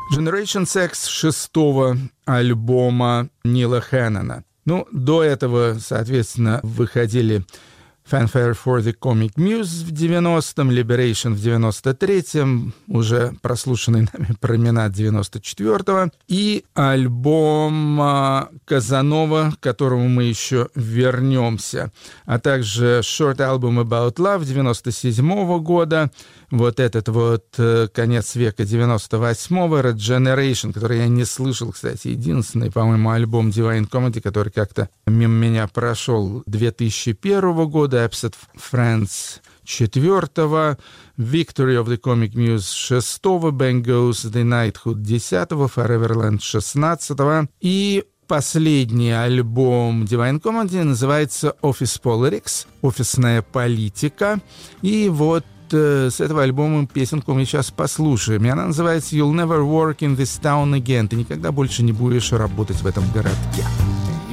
Generation Sex шестого альбома Нила Хэннона. До этого, соответственно, выходили Fanfare for the Comic Muse в 90-м, Liberation в 93-м, уже прослушанный нами Променад 94-го, и альбом Казанова, к которому мы еще вернемся, а также Short Album About Love 97-го года, вот этот вот конец века 98-го, Regeneration, который я не слышал, кстати, единственный, по-моему, альбом Divine Comedy, который как-то мимо меня прошел, 2001 года, Absent Friends 4-го, Victory of the Comic Muse 6-го, Bang Goes the Knighthood 10-го, Foreverland 16-го, и последний альбом Divine Comedy называется Office Politics, офисная политика, и вот с этого альбома песенку мы сейчас послушаем. И она называется «You'll never work in this town again». Ты никогда больше не будешь работать в этом городке.